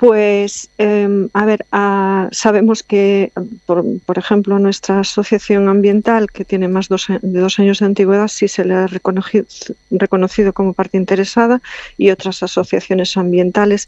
Pues, a ver, sabemos que, por ejemplo, nuestra asociación ambiental, que tiene más de 2 años de antigüedad, sí se le ha reconocido como parte interesada, y otras asociaciones ambientales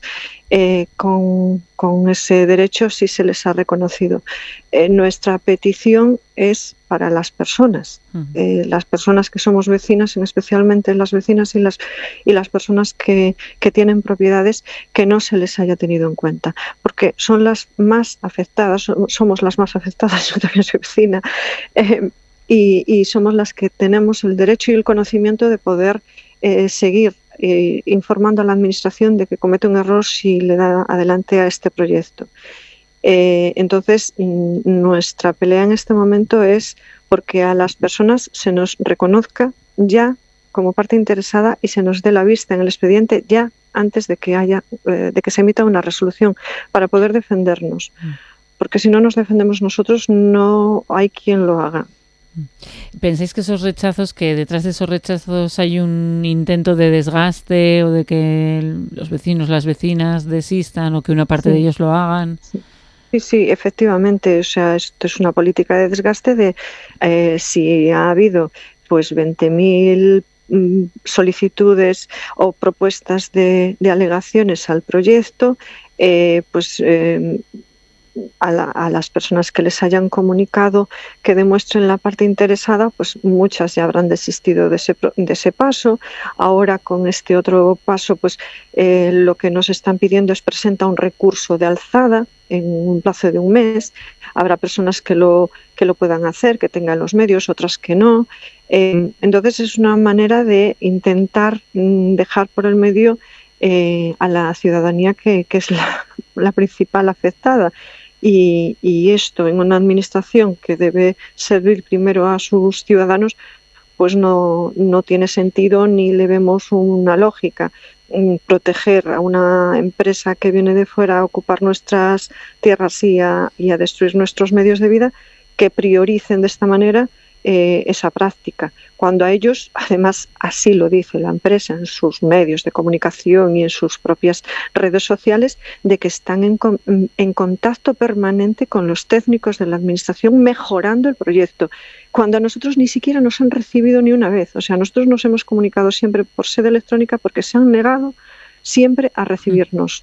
con ese derecho sí se les ha reconocido. Nuestra petición es para las personas que somos vecinas, especialmente las vecinas y las personas que tienen propiedades, que no se les haya tenido en cuenta, porque son las más afectadas, somos las más afectadas, yo también soy vecina, y somos las que tenemos el derecho y el conocimiento de poder seguir informando a la Administración de que comete un error si le da adelante a este proyecto. Entonces, nuestra pelea en este momento es porque a las personas se nos reconozca ya como parte interesada y se nos dé la vista en el expediente ya antes de que se emita una resolución, para poder defendernos. Porque si no nos defendemos nosotros, no hay quien lo haga. ¿Pensáis que que detrás de esos rechazos hay un intento de desgaste, o de que los vecinos, las vecinas desistan, o que una parte de ellos lo hagan? Sí, efectivamente. O sea, esto es una política de desgaste de si ha habido pues 20.000 solicitudes o propuestas de alegaciones al proyecto, a las personas que les hayan comunicado que demuestren la parte interesada, pues muchas ya habrán desistido de ese paso. Ahora, con este otro paso, pues lo que nos están pidiendo es presentar un recurso de alzada en un plazo de un mes. Habrá personas que lo puedan hacer, que tengan los medios, otras que no. Entonces es una manera de intentar dejar por el medio a la ciudadanía, que es la principal afectada. Y esto, en una administración que debe servir primero a sus ciudadanos, pues no tiene sentido, ni le vemos una lógica. Proteger a una empresa que viene de fuera a ocupar nuestras tierras y a destruir nuestros medios de vida, que prioricen de esta manera esa práctica, cuando a ellos, además, así lo dice la empresa en sus medios de comunicación y en sus propias redes sociales, de que están en contacto permanente con los técnicos de la Administración mejorando el proyecto, cuando a nosotros ni siquiera nos han recibido ni una vez. O sea, nosotros nos hemos comunicado siempre por sede electrónica, porque se han negado siempre a recibirnos.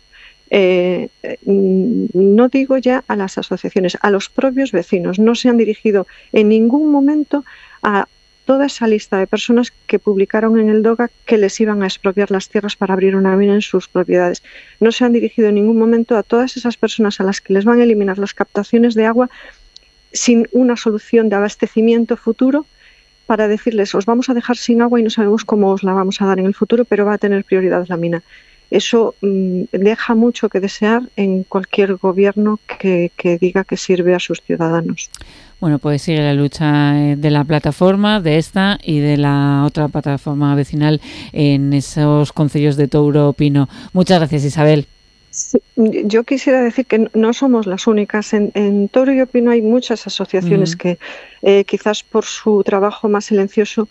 No digo ya a las asociaciones, a los propios vecinos. No se han dirigido en ningún momento a toda esa lista de personas que publicaron en el DOGA que les iban a expropiar las tierras para abrir una mina en sus propiedades. No se han dirigido en ningún momento a todas esas personas a las que les van a eliminar las captaciones de agua sin una solución de abastecimiento futuro, para decirles: os vamos a dejar sin agua y no sabemos cómo os la vamos a dar en el futuro, pero va a tener prioridad la mina. Eso deja mucho que desear en cualquier gobierno que diga que sirve a sus ciudadanos. Bueno, pues sigue la lucha de la plataforma, de esta y de la otra plataforma vecinal en esos concellos de Touro Pino. Muchas gracias, Isabel. Sí, yo quisiera decir que no somos las únicas. En Touro y Pino hay muchas asociaciones que quizás por su trabajo más silencioso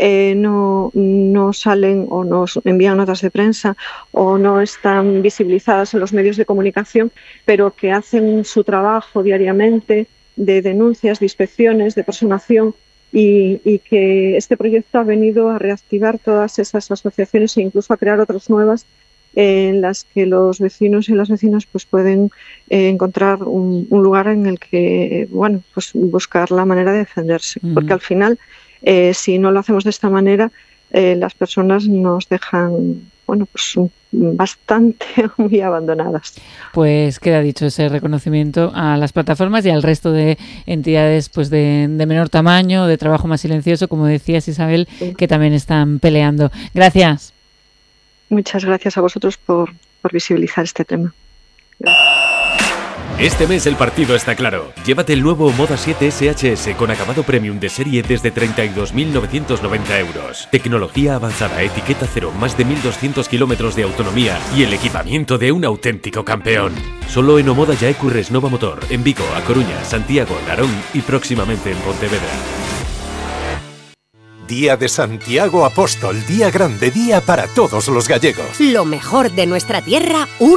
no salen o nos envían notas de prensa o no están visibilizadas en los medios de comunicación, pero que hacen su trabajo diariamente de denuncias, de inspecciones, de personación, y que este proyecto ha venido a reactivar todas esas asociaciones e incluso a crear otras nuevas, en las que los vecinos y las vecinas pues pueden encontrar un lugar en el que pues buscar la manera de defenderse, porque al final si no lo hacemos de esta manera, las personas nos dejan pues bastante muy abandonadas. Pues queda dicho ese reconocimiento a las plataformas y al resto de entidades pues de menor tamaño, de trabajo más silencioso, como decías, Isabel, que también están peleando. Gracias. Muchas gracias a vosotros por visibilizar este tema. Este mes el partido está claro. Llévate el nuevo Moda 7 SHS con acabado premium de serie desde 32.990 euros. Tecnología avanzada, etiqueta cero, más de 1.200 kilómetros de autonomía y el equipamiento de un auténtico campeón. Solo en Omoda Yaecu Resnova Motor, en Vigo, A Coruña, Santiago, Narón y próximamente en Pontevedra. Día de Santiago Apóstol, día grande, día para todos los gallegos. Lo mejor de nuestra tierra,